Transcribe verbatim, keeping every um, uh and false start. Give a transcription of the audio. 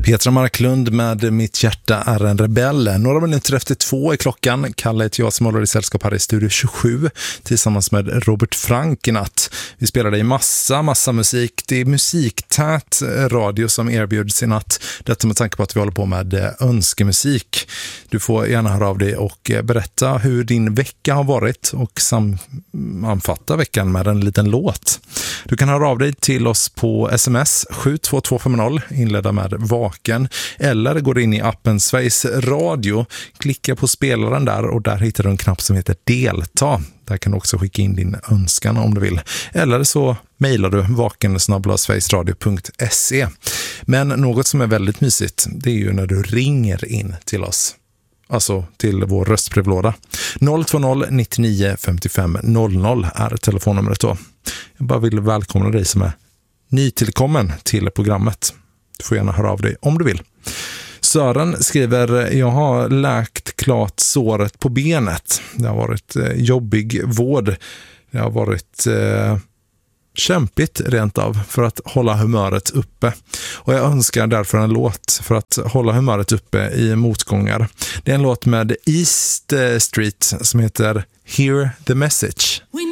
Petra Marklund med Mitt hjärta är en rebell. Några minuter efter två i klockan. Kalle heter jag som håller i sällskap här i Studio tjugosju tillsammans med Robert Frank i natt. Vi spelade i massa, massa musik. Det är musiktät radio som erbjuds i natt. Detta med tanke på att vi håller på med önskemusik. Du får gärna höra av dig och berätta hur din vecka har varit och sammanfatta veckan med en liten låt. Du kan höra av dig till oss på sms sju två två fem noll, inledda med vaken, eller går in i appen Sveriges Radio, klicka på spelaren där och där hittar du en knapp som heter delta. Där kan du också skicka in din önskan om du vill. Eller så mejlar du vaken snabel-a sverigesradio punkt se. Men något som är väldigt mysigt, det är ju när du ringer in till oss. Alltså till vår röstbrevlåda. noll två noll nittionio femtiofem noll noll är telefonnumret då. Jag bara vill välkomna dig som är nytillkommen till programmet. Du får gärna höra av dig om du vill. Sören skriver: jag har läkt klart såret på benet. Det har varit eh, jobbig vård. Det har varit eh, kämpigt rent av för att hålla humöret uppe. Och jag önskar därför en låt för att hålla humöret uppe i motgångar. Det är en låt med East Street som heter Hear the Message.